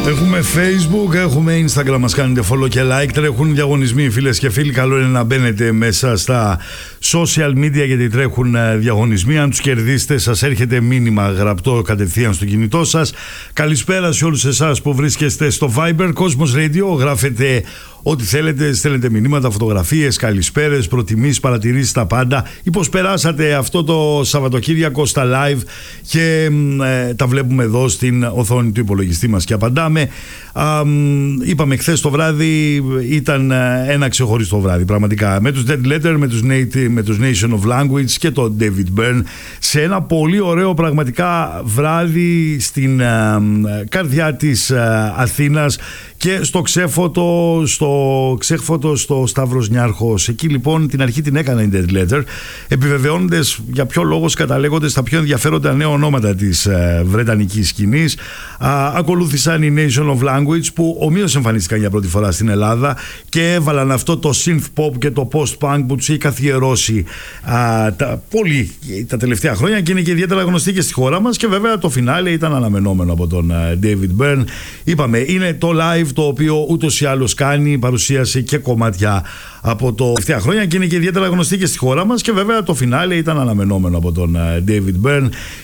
Έχουμε Facebook, έχουμε Instagram, μας κάνετε follow και like. Τρέχουν διαγωνισμοί, φίλες και φίλοι. Καλό είναι να μπαίνετε μέσα στα social media, γιατί τρέχουν διαγωνισμοί. Αν τους κερδίσετε, σας έρχεται μήνυμα γραπτό κατευθείαν στο κινητό σας. Καλησπέρα σε όλους εσάς που βρίσκεστε στο Viber Cosmos Radio. Γράφετε ό,τι θέλετε, στέλνετε μηνύματα, φωτογραφίες, καλησπέρες, προτιμήσεις, παρατηρήσεις, τα πάντα. Ή πώς περάσατε αυτό το Σαββατοκύριακο στα live και τα βλέπουμε εδώ στην οθόνη του υπολογιστή μας και απαντάμε. Είπαμε χθες το βράδυ ήταν ένα ξεχωριστό βράδυ πραγματικά, με τους Dead Letter, με τους Nation of Language και τον David Byrne, σε ένα πολύ ωραίο πραγματικά βράδυ στην καρδιά της Αθήνας και στο Ξέφωτο, στο Σταύρος Νιάρχος. Εκεί λοιπόν την αρχή την έκανα η Dead Letter, επιβεβαιώνοντας για ποιο λόγο καταλέγονται στα πιο ενδιαφέροντα νέα ονόματα της βρετανικής σκηνής. Ακολούθησαν οι Nation of Language, που ομοίως εμφανίστηκαν για πρώτη φορά στην Ελλάδα και έβαλαν αυτό το synth pop και το post-punk που τους έχει καθιερώσει πολύ τα τελευταία χρόνια και είναι και ιδιαίτερα γνωστή και στη χώρα μας. Και βέβαια το φινάλε ήταν αναμενόμενο από τον David Byrne. Είπαμε, είναι το live το οποίο ούτως ή άλλως κάνει παρουσίαση και κομμάτια από το τελευταία χρόνια και είναι και ιδιαίτερα γνωστή και στη χώρα μας. Και βέβαια το φινάλε ήταν αναμενόμενο από τον David Byrne.